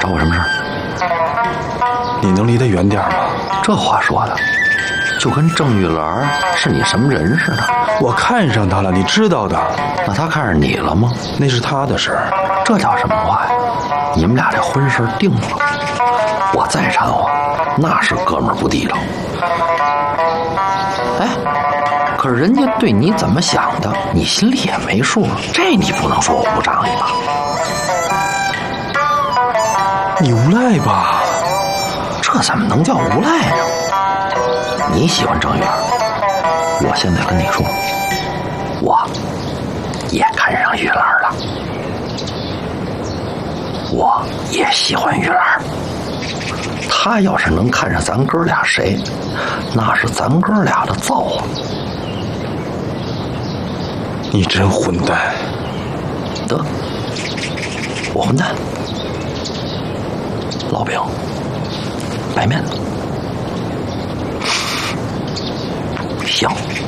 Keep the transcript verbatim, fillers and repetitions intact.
找我什么事儿？ 你能离得远点吗？ 这话说的，就跟郑玉兰是你什么人似的。 我看上他了，你知道的。 那他看上你了吗？ 那是他的事儿。 这叫什么话呀？你们俩这婚事定了，我再掺和，那是哥们儿不地道。哎，可是人家对你怎么想的，你心里也没数，这你不能说我不仗义吧？ 你无赖吧？ 这怎么能叫无赖呢？你喜欢郑月，我现在跟你说，我也看上玉兰了，我也喜欢玉兰。他要是能看上咱哥俩谁，那是咱哥俩的造化。 你真混蛋！ 得，我混蛋。烙饼，白面子，香。